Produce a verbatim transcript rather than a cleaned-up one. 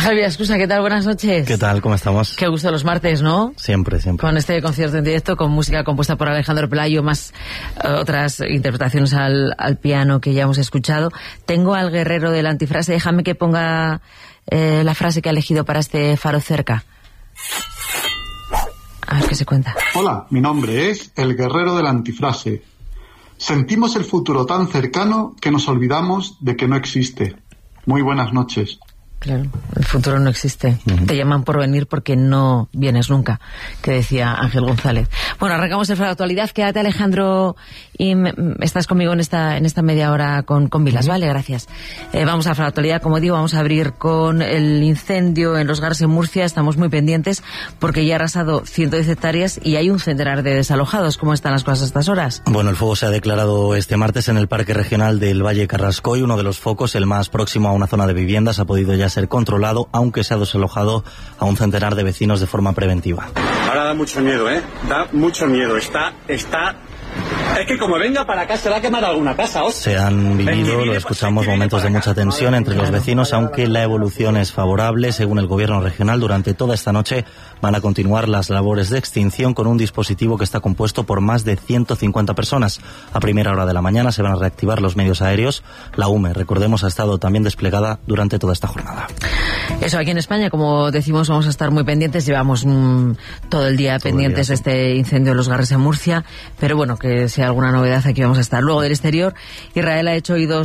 Javi Ascusa, ¿qué tal? Buenas noches. ¿Qué tal? ¿Cómo estamos? Qué gusto los martes, ¿no? Siempre, siempre. Con este concierto en directo, con música compuesta por Alejandro Pelayo, más uh, otras interpretaciones al, al piano que ya hemos escuchado. Tengo al guerrero de la antifrase. Déjame que ponga eh, la frase que ha elegido para este Faro Cerca. A ver qué se cuenta. Hola, mi nombre es el guerrero de la antifrase. Sentimos el futuro tan cercano que nos olvidamos de que no existe. Muy buenas noches. Claro, el futuro no existe. Uh-huh. Te llaman por venir porque no vienes nunca, que decía Ángel González. Bueno, arrancamos el Faro de Actualidad. Quédate, Alejandro, y me, estás conmigo en esta en esta media hora con, con Vilas, uh-huh. ¿Vale? Gracias. Eh, vamos a Faro de Actualidad. Como digo, vamos a abrir con el incendio en Los Gars en Murcia. Estamos muy pendientes porque ya ha arrasado ciento diez hectáreas y hay un centenar de desalojados. ¿Cómo están las cosas a estas horas? Bueno, el fuego se ha declarado este martes en el Parque Regional del Valle Carrascoy. Uno de los focos, el más próximo a una zona de viviendas, ha podido ya ser controlado, aunque se ha desalojado a un centenar de vecinos de forma preventiva. Ahora da mucho miedo, ¿eh? Da mucho miedo. Está, está... Es que como venga para acá se va a quemar alguna casa, hostia. Se han vivido, lo escuchamos, momentos de mucha tensión entre los vecinos, aunque la evolución es favorable. Según el gobierno regional, durante toda esta noche van a continuar las labores de extinción con un dispositivo que está compuesto por más de ciento cincuenta personas. A primera hora de la mañana se van a reactivar los medios aéreos. La U M E, recordemos, ha estado también desplegada durante toda esta jornada. Eso, aquí en España, como decimos, vamos a estar muy pendientes. Llevamos mmm, todo el día todo pendientes el día, sí. de este incendio de Los Gars en Murcia, pero bueno, que sea alguna novedad aquí vamos a estar. Luego, del exterior, Israel ha hecho oídos